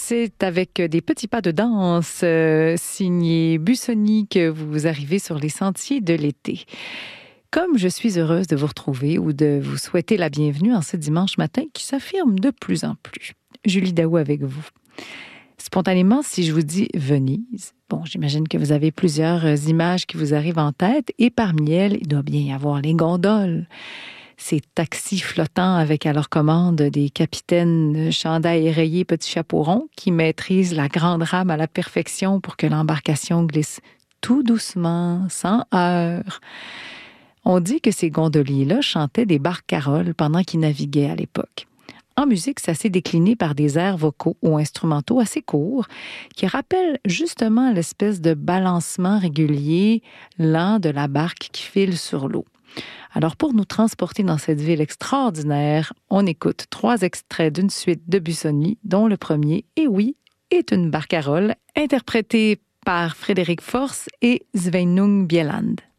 C'est avec des petits pas de danse signé Busoni que vous arrivez sur les sentiers de l'été. Comme je suis heureuse de vous retrouver ou de vous souhaiter la bienvenue en ce dimanche matin qui s'affirme de plus en plus. Julie Daou avec vous. Spontanément, si je vous dis Venise, bon, j'imagine que vous avez plusieurs images qui vous arrivent en tête et parmi elles, il doit bien y avoir les gondoles. Ces taxis flottants avec à leur commande des capitaines chandail rayés, petits chapeaux ronds qui maîtrisent la grande rame à la perfection pour que l'embarcation glisse tout doucement, sans heurts. On dit que ces gondoliers-là chantaient des barcaroles pendant qu'ils naviguaient à l'époque. En musique, ça s'est décliné par des airs vocaux ou instrumentaux assez courts qui rappellent justement l'espèce de balancement régulier, lent de la barque qui file sur l'eau. Alors, pour nous transporter dans cette ville extraordinaire, on écoute 3 extraits d'une suite de Busoni, dont le premier, et oui, est une barcarolle interprétée par Frédéric Force et Sveinung Bjelland.